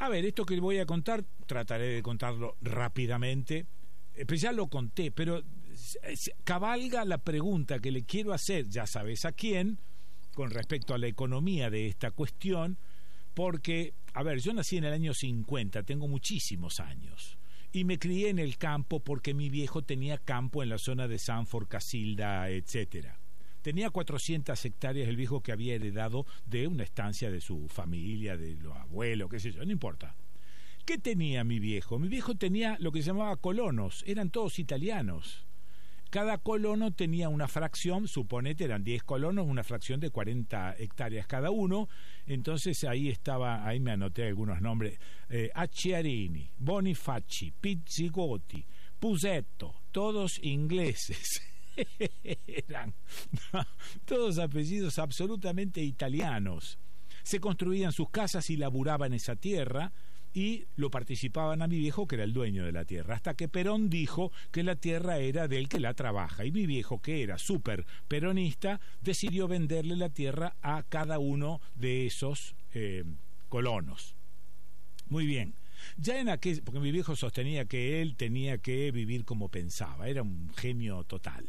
A ver, esto que voy a contar, trataré de contarlo rápidamente. Pues ya lo conté, pero cabalga la pregunta que le quiero hacer, ya sabes a quién, con respecto a la economía de esta cuestión, porque, a ver, yo nací en el año 50, tengo muchísimos años, y me crié en el campo porque mi viejo tenía campo en la zona de Sanford, Casilda, etcétera. Tenía 400 hectáreas el viejo que había heredado de una estancia de su familia, de los abuelos, qué sé yo, no importa. ¿Qué tenía mi viejo? Mi viejo tenía lo que se llamaba colonos, eran todos italianos. Cada colono tenía una fracción, suponete eran 10 colonos, una fracción de 40 hectáreas cada uno. Entonces ahí me anoté algunos nombres, Acciarini, Bonifaci, Pizzigotti, Pusetto, todos ingleses. Eran todos apellidos absolutamente italianos. Se construían sus casas y laburaban esa tierra y lo participaban a mi viejo, que era el dueño de la tierra, hasta que Perón dijo que la tierra era del que la trabaja, y mi viejo, que era súper peronista, decidió venderle la tierra a cada uno de esos colonos. Muy bien. Ya en aquel, porque mi viejo sostenía que él tenía que vivir como pensaba, era un genio total.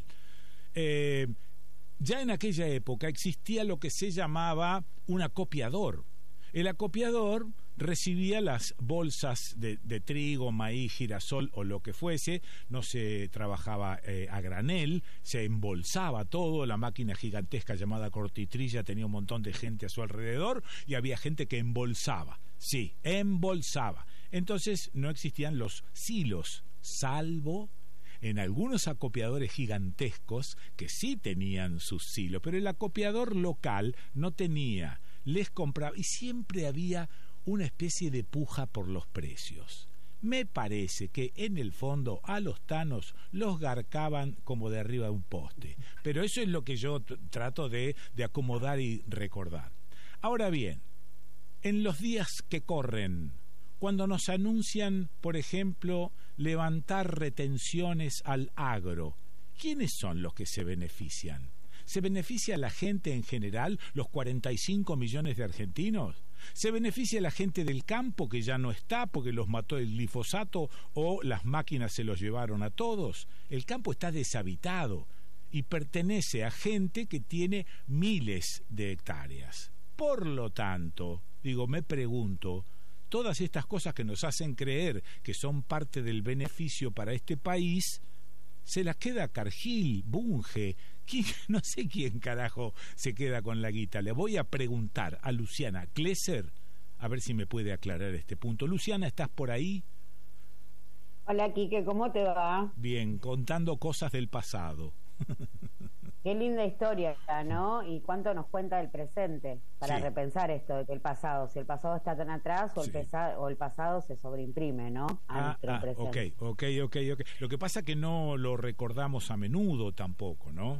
Ya en aquella época existía lo que se llamaba un acopiador. El acopiador recibía las bolsas de trigo, maíz, girasol o lo que fuese, no se trabajaba a granel, se embolsaba todo, la máquina gigantesca llamada cortitrilla tenía un montón de gente a su alrededor y había gente que embolsaba, sí, embolsaba. Entonces no existían los silos, salvo en algunos acopiadores gigantescos que sí tenían sus silos, pero el acopiador local no tenía, les compraba y siempre había una especie de puja por los precios. Me parece que en el fondo a los tanos los garcaban como de arriba de un poste, pero eso es lo que yo trato de acomodar y recordar. Ahora bien, en los días que corren, cuando nos anuncian, por ejemplo, levantar retenciones al agro, ¿quiénes son los que se benefician? ¿Se beneficia a la gente en general, los 45 millones de argentinos? ¿Se beneficia a la gente del campo que ya no está porque los mató el glifosato o las máquinas se los llevaron a todos? El campo está deshabitado y pertenece a gente que tiene miles de hectáreas. Por lo tanto, me pregunto, todas estas cosas que nos hacen creer que son parte del beneficio para este país, se las queda Cargill, Bunge, no sé quién carajo se queda con la guita. Le voy a preguntar a Luciana Klesser a ver si me puede aclarar este punto. Luciana, ¿estás por ahí? Hola, Quique, ¿cómo te va? Bien, contando cosas del pasado. Qué linda historia, ¿no? Y cuánto nos cuenta del presente para repensar esto de que el pasado, si el pasado está tan atrás o el pasado se sobreimprime, ¿no? A nuestro presente. Ok. Lo que pasa es que no lo recordamos a menudo tampoco, ¿no?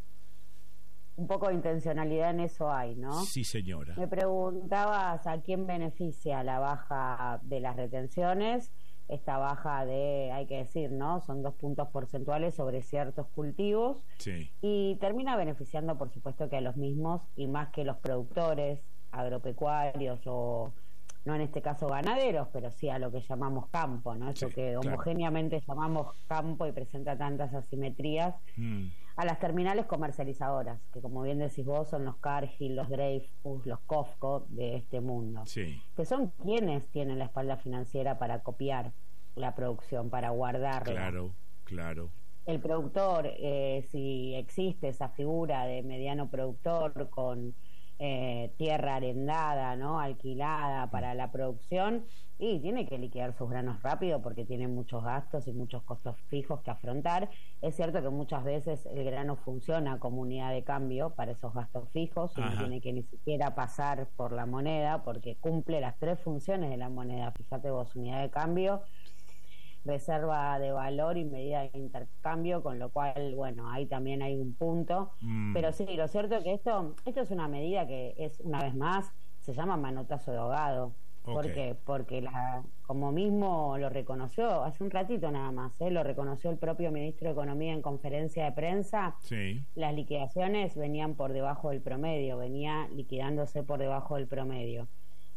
Un poco de intencionalidad en eso hay, ¿no? Sí, señora. Me preguntabas a quién beneficia la baja de las retenciones. Esta baja hay que decir, ¿no? Son 2 puntos porcentuales sobre ciertos cultivos. Sí. Y termina beneficiando, por supuesto, que a los mismos y más que los productores agropecuarios o, no en este caso ganaderos, pero sí a lo que llamamos campo, ¿no? Eso que homogéneamente llamamos campo y presenta tantas asimetrías. A las terminales comercializadoras, que como bien decís vos, son los Cargill, los Dreyfus, los Cofco de este mundo, que son quienes tienen la espalda financiera para copiar la producción, para guardarla. Claro. El productor, si existe esa figura de mediano productor con tierra arrendada, ¿no? Alquilada para la producción, y tiene que liquidar sus granos rápido porque tiene muchos gastos y muchos costos fijos que afrontar. Es cierto que muchas veces el grano funciona como unidad de cambio para esos gastos fijos, y no tiene que ni siquiera pasar por la moneda porque cumple las 3 funciones de la moneda. Fíjate vos, unidad de cambio, reserva de valor y medida de intercambio, con lo cual, bueno, ahí también hay un punto. Pero sí, lo cierto es que esto es una medida que es, una vez más, se llama manotazo de ahogado. ¿Por qué? Porque como mismo lo reconoció hace un ratito nada más, lo reconoció el propio ministro de Economía en conferencia de prensa. Las liquidaciones venían por debajo del promedio, venía liquidándose por debajo del promedio.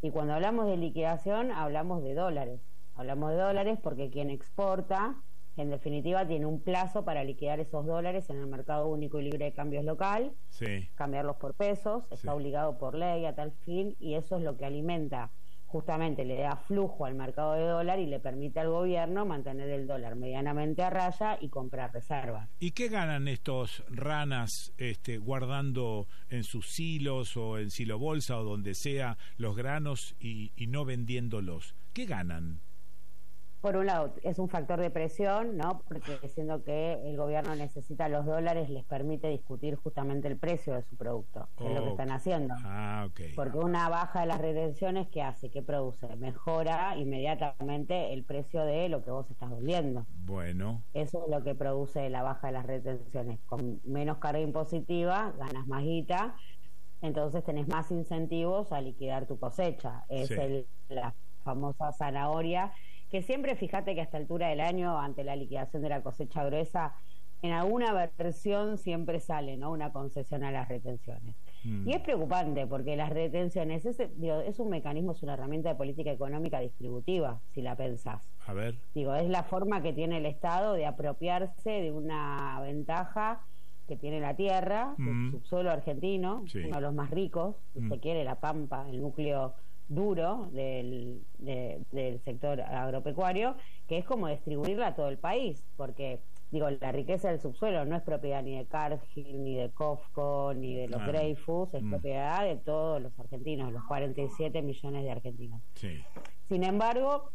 Y cuando hablamos de liquidación, hablamos de dólares. Hablamos de dólares porque quien exporta, en definitiva, tiene un plazo para liquidar esos dólares en el mercado único y libre de cambios local, cambiarlos por pesos, está obligado por ley a tal fin, y eso es lo que alimenta, justamente le da flujo al mercado de dólar y le permite al gobierno mantener el dólar medianamente a raya y comprar reservas. ¿Y qué ganan estos ranas guardando en sus silos o en silobolsa o donde sea los granos y no vendiéndolos? ¿Qué ganan? Por un lado, es un factor de presión, ¿no? Porque siendo que el gobierno necesita los dólares, les permite discutir justamente el precio de su producto, que es lo que están haciendo. Porque una baja de las retenciones, ¿qué hace? ¿Qué produce? Mejora inmediatamente el precio de lo que vos estás vendiendo. Bueno. Eso es lo que produce la baja de las retenciones. Con menos carga impositiva, ganas más guita, entonces tenés más incentivos a liquidar tu cosecha. Es la famosa zanahoria, que siempre, fíjate que a esta altura del año, ante la liquidación de la cosecha gruesa, en alguna versión siempre sale, ¿no?, una concesión a las retenciones. Y es preocupante porque las retenciones es un mecanismo, es una herramienta de política económica distributiva, si la pensás. A ver. Es la forma que tiene el Estado de apropiarse de una ventaja que tiene la tierra, el subsuelo argentino, uno de los más ricos, si se quiere, la Pampa, el núcleo duro del sector agropecuario, que es como distribuirla a todo el país, porque la riqueza del subsuelo no es propiedad ni de Cargill, ni de COFCO, ni de los Dreyfus, es propiedad de todos los argentinos, los 47 millones de argentinos. Sin embargo,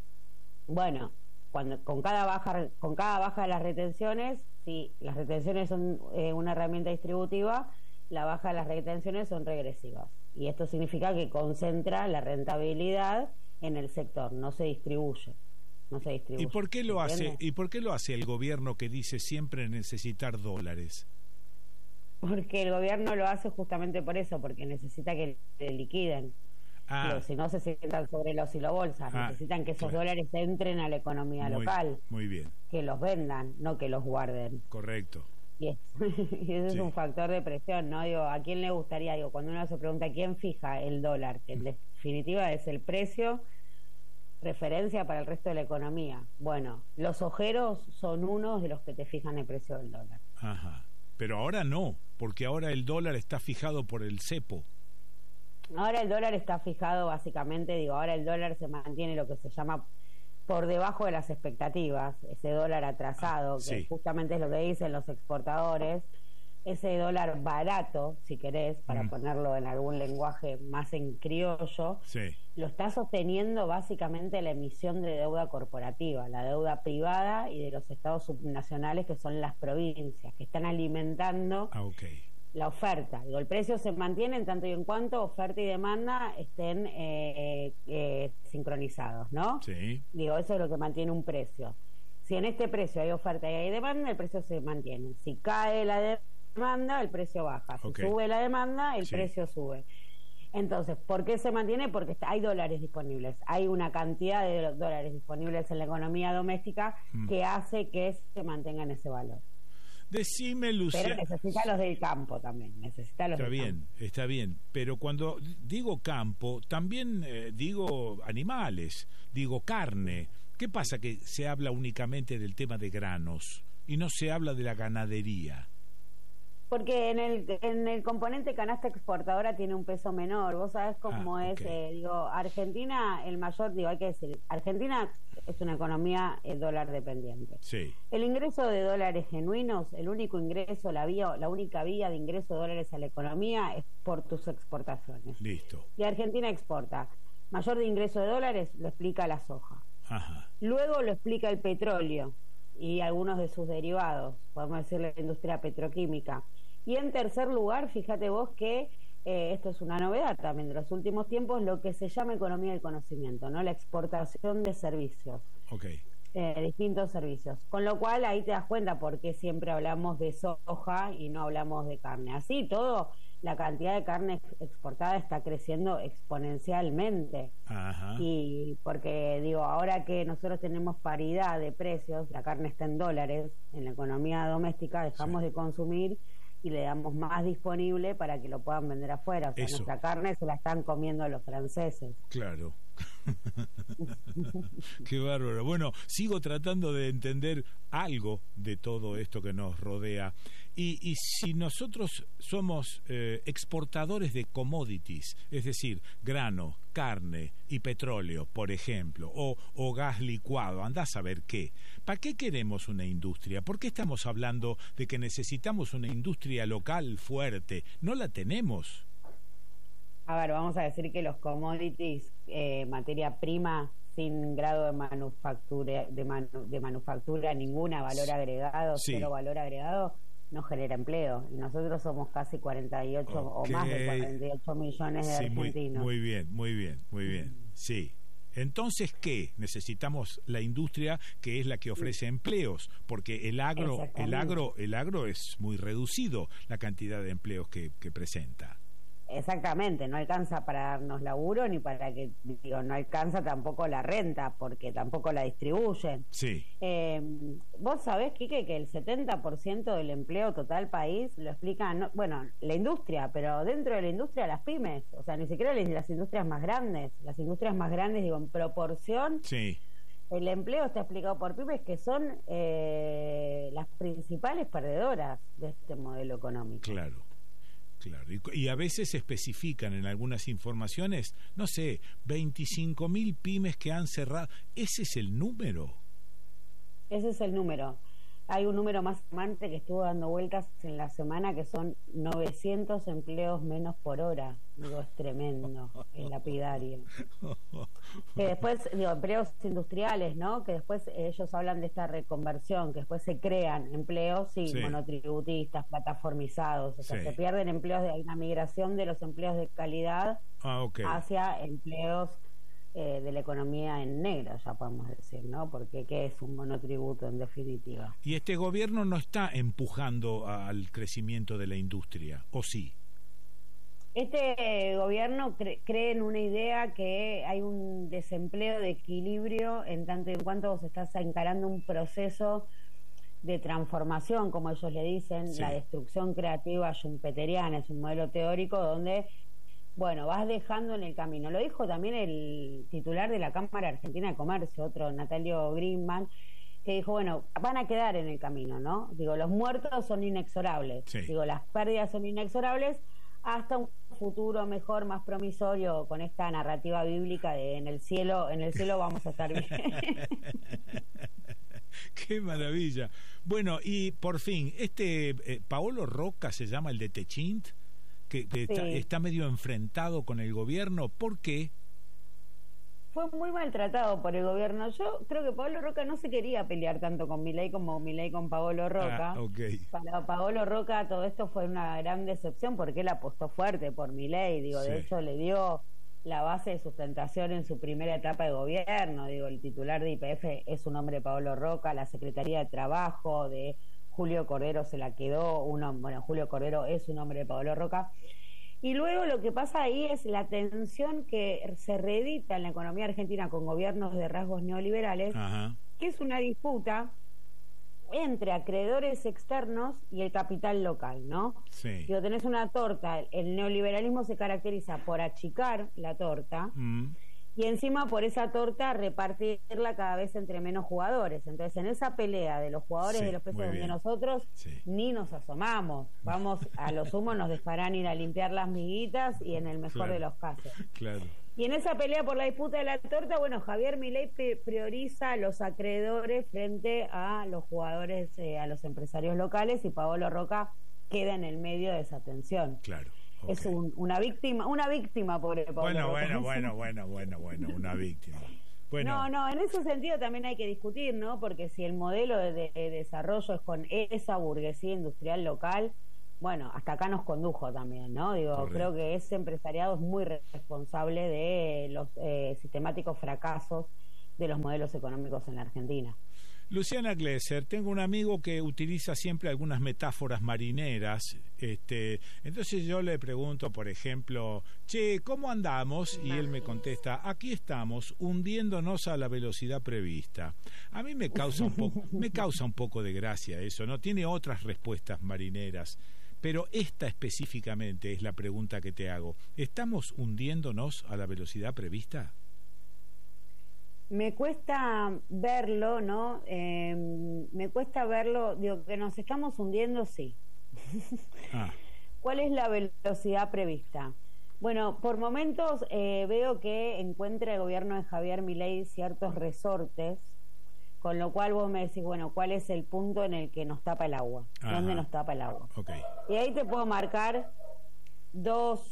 con cada baja de las retenciones, si las retenciones son una herramienta distributiva, la baja de las retenciones son regresivas. Y esto significa que concentra la rentabilidad en el sector, no se distribuye. ¿Y por qué lo hace? ¿Y por qué lo hace el gobierno que dice siempre necesitar dólares? Porque el gobierno lo hace justamente por eso, porque necesita que le liquiden. Pero si no se sientan sobre los silobolsas, necesitan que esos dólares entren a la economía local. Muy bien. Que los vendan, no que los guarden. Correcto. Y ese es un factor de presión, ¿no? ¿A quién le gustaría? Cuando uno se pregunta quién fija el dólar, que en definitiva es el precio referencia para el resto de la economía. Bueno, los ojeros son unos de los que te fijan el precio del dólar. Pero ahora no, porque ahora el dólar está fijado por el cepo. Ahora el dólar está fijado básicamente, ahora el dólar se mantiene lo que se llama por debajo de las expectativas, ese dólar atrasado, que justamente es lo que dicen los exportadores, ese dólar barato, si querés, para ponerlo en algún lenguaje más en criollo, lo está sosteniendo básicamente la emisión de deuda corporativa, la deuda privada y de los estados subnacionales, que son las provincias, que están alimentando la oferta. El precio se mantiene en tanto y en cuanto oferta y demanda estén sincronizados, ¿no? Eso es lo que mantiene un precio. Si en este precio hay oferta y hay demanda, el precio se mantiene. Si cae la demanda, el precio baja. Si sube la demanda, el precio sube. Entonces, ¿por qué se mantiene? Porque hay dólares disponibles. Hay una cantidad de dólares disponibles en la economía doméstica que hace que se mantenga en ese valor. Decime, Luciana. Pero necesita los del campo también. Está bien. Pero cuando digo campo, también digo animales, digo carne. ¿Qué pasa que se habla únicamente del tema de granos y no se habla de la ganadería? Porque en el componente canasta exportadora tiene un peso menor. Vos sabés cómo es. Argentina, el mayor, hay que decir, Argentina es una economía dólar dependiente. El ingreso de dólares genuinos, el único ingreso, la única vía de ingreso de dólares a la economía es por tus exportaciones. Listo. Y Argentina exporta. Mayor de ingreso de dólares lo explica la soja. Luego lo explica el petróleo y algunos de sus derivados, podemos decir la industria petroquímica. Y en tercer lugar, fíjate vos que esto es una novedad también de los últimos tiempos, lo que se llama economía del conocimiento, ¿no? La exportación de servicios, distintos servicios. Con lo cual ahí te das cuenta por qué siempre hablamos de soja y no hablamos de carne. Así todo, la cantidad de carne exportada está creciendo exponencialmente. Y porque ahora que nosotros tenemos paridad de precios, la carne está en dólares en la economía doméstica, dejamos de consumir y le damos más disponible para que lo puedan vender afuera. O sea, nuestra carne se la están comiendo los franceses. Claro. Qué bárbaro. Bueno, sigo tratando de entender algo de todo esto que nos rodea. Y si nosotros somos exportadores de commodities, es decir, grano, carne y petróleo, por ejemplo, o gas licuado, andás a ver qué. ¿Para qué queremos una industria? ¿Por qué estamos hablando de que necesitamos una industria local fuerte? No la tenemos. A ver, vamos a decir que los commodities, materia prima sin grado de manufactura, ninguna, valor agregado, cero valor agregado, no genera empleo. Y nosotros somos casi 48 o más de 48 millones de argentinos. Muy bien. Sí. Entonces, ¿qué? Necesitamos la industria, que es la que ofrece empleos, porque el agro es muy reducido la cantidad de empleos que presenta. Exactamente, no alcanza para darnos laburo ni para que, no alcanza tampoco la renta, porque tampoco la distribuyen. Sí. Vos sabés, Quique, que el 70% del empleo total país lo explica, la industria, pero dentro de la industria las pymes, o sea, ni siquiera las industrias más grandes. Las industrias más grandes, en proporción, sí, el empleo está explicado por pymes, que son las principales perdedoras de este modelo económico. Claro, y a veces se especifican en algunas informaciones, 25.000 pymes que han cerrado. ¿Ese es el número? Ese es el número. Hay un número más alarmante que estuvo dando vueltas en la semana, que son 900 empleos menos por hora. Es tremendo, es lapidario. Que después, empleos industriales, ¿no? Que después ellos hablan de esta reconversión, que después se crean empleos, monotributistas, plataformizados, o sea, se pierden empleos, hay una migración de los empleos de calidad hacia empleos de la economía en negro, ya podemos decir, ¿no? Porque ¿qué es un monotributo en definitiva? Y este gobierno no está empujando al crecimiento de la industria, ¿o sí? Este gobierno cree en una idea que hay un desempleo de equilibrio en tanto y en cuanto vos estás encarando un proceso de transformación, como ellos le dicen, la destrucción creativa schumpeteriana, es un modelo teórico donde vas dejando en el camino. Lo dijo también el titular de la Cámara Argentina de Comercio, otro, Natalio Greenman, que dijo, van a quedar en el camino, ¿no? Los muertos son inexorables. Las pérdidas son inexorables hasta un futuro mejor, más promisorio, con esta narrativa bíblica de en el cielo vamos a estar bien. ¡Qué maravilla! Bueno, y por fin, Paolo Roca se llama, el de Techint, que está medio enfrentado con el gobierno. ¿Por qué? Fue muy maltratado por el gobierno. Yo creo que Paolo Roca no se quería pelear tanto con Milei como Milei con Paolo Roca. Para Paolo Roca todo esto fue una gran decepción, porque él apostó fuerte por Milei. De hecho le dio la base de sustentación en su primera etapa de gobierno. El titular de YPF es un hombre de Paolo Roca, la Secretaría de Trabajo de Julio Cordero se la quedó, Julio Cordero es un hombre de Paolo Roca. Y luego lo que pasa ahí es la tensión que se reedita en la economía argentina con gobiernos de rasgos neoliberales, que es una disputa entre acreedores externos y el capital local, ¿no? Tenés una torta, el neoliberalismo se caracteriza por achicar la torta, y encima por esa torta repartirla cada vez entre menos jugadores. Entonces, en esa pelea de los jugadores de los precios, donde nosotros ni nos asomamos, vamos, a lo sumo nos dejarán ir a limpiar las miguitas, y en el mejor de los casos. Y en esa pelea por la disputa de la torta, Javier Milei prioriza a los acreedores frente a los jugadores, a los empresarios locales, y Paolo Roca queda en el medio de esa tensión. Es una víctima pobre Paolo Roca. Bueno, una víctima. No, en ese sentido también hay que discutir, ¿no? Porque si el modelo de desarrollo es con esa burguesía industrial local, hasta acá nos condujo también, ¿no? Creo que ese empresariado es muy responsable de los sistemáticos fracasos de los modelos económicos en la Argentina. Luciana Glesser, tengo un amigo que utiliza siempre algunas metáforas marineras, entonces yo le pregunto, por ejemplo, ¿cómo andamos? Y él me contesta, aquí estamos, hundiéndonos a la velocidad prevista. A mí me causa un poco de gracia eso, ¿no? Tiene otras respuestas marineras, Pero esta específicamente es la pregunta que te hago. ¿Estamos hundiéndonos a la velocidad prevista? Me cuesta verlo, ¿no? Me cuesta verlo, digo, que nos estamos hundiendo, sí. ¿Cuál es la velocidad prevista? Bueno, por momentos veo que encuentra el gobierno de Javier Milei ciertos resortes, con lo cual vos me decís, bueno, ¿cuál es el punto en el que nos tapa el agua? Ajá. ¿Dónde nos tapa el agua? Okay. Y ahí te puedo marcar dos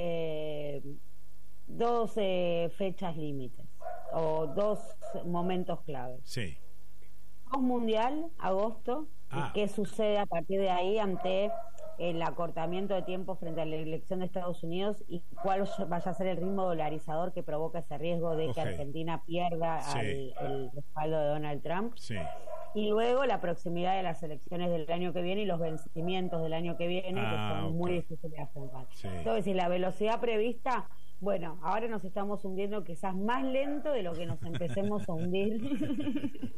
fechas límites o dos momentos claves. Sí. Postmundial, agosto, y qué sucede a partir de ahí ante el acortamiento de tiempo frente a la elección de Estados Unidos y cuál vaya a ser el ritmo dolarizador que provoca ese riesgo de que Argentina pierda el respaldo de Donald Trump. Sí. Y luego la proximidad de las elecciones del año que viene y los vencimientos del año que viene, que son muy difíciles de afrontar. Sí. Entonces, la velocidad prevista, bueno, ahora nos estamos hundiendo quizás más lento de lo que nos empecemos a hundir.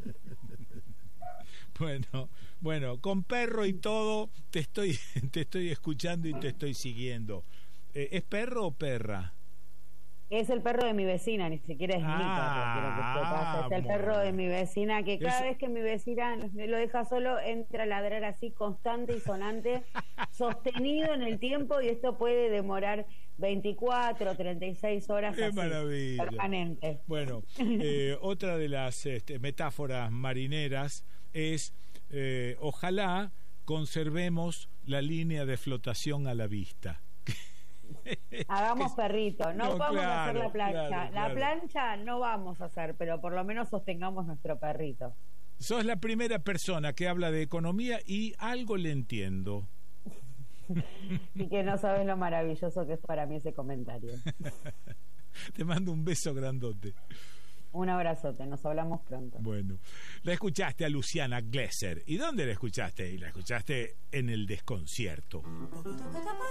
Bueno, con perro y todo te estoy escuchando y te estoy siguiendo. ¿Es perro o perra? Es el perro de mi vecina, ni siquiera es mi perro, quiero que sepas. Es el perro de mi vecina, que cada vez que mi vecina lo deja solo, entra a ladrar así constante y sonante, sostenido en el tiempo, y esto puede demorar 24 o 36 horas. ¡Qué maravilla! Permanente. Bueno, otra de las metáforas marineras es ojalá conservemos la línea de flotación a la vista. Hagamos perrito, no vamos a hacer la plancha. La plancha no vamos a hacer, pero por lo menos sostengamos nuestro perrito. Sos la primera persona que habla de economía y algo le entiendo. Y que no sabes lo maravilloso que es para mí ese comentario. Te mando un beso grandote. Un abrazote, nos hablamos pronto. Bueno, la escuchaste a Luciana Glesser. ¿Y dónde la escuchaste? Y la escuchaste en El Desconcierto.